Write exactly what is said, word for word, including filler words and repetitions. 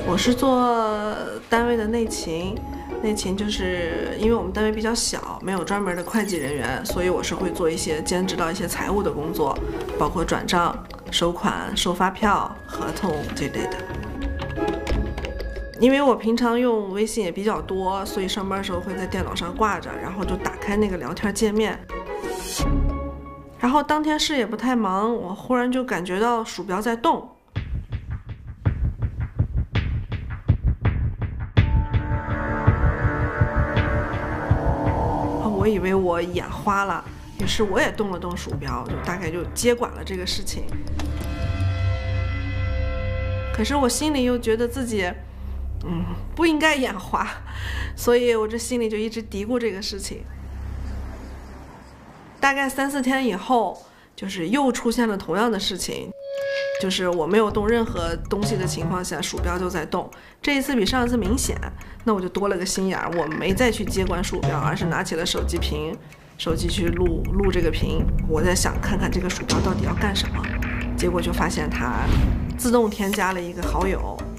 我是做单位的内勤，内勤就是因为我们单位比较小，没有专门的会计人员，所以我是会做一些兼职到一些财务的工作，包括转账、收款、收发票、合同这类的。因为我平常用微信也比较多，所以上班的时候会在电脑上挂着，然后就打开那个聊天界面。然后当天事也不太忙，我忽然就感觉到鼠标在动。我以为我眼花了，于是我也动了动鼠标，就大概就接管了这个事情。可是我心里又觉得自己，嗯，不应该眼花，所以我这心里就一直嘀咕这个事情。大概三四天以后，就是又出现了同样的事情，就是我没有动任何东西的情况下，鼠标就在动。这一次比上一次明显，那我就多了个心眼儿，我没再去接管鼠标，而是拿起了手机屏，手机去录录这个屏。我在想看看这个鼠标到底要干什么，结果就发现它自动添加了一个好友，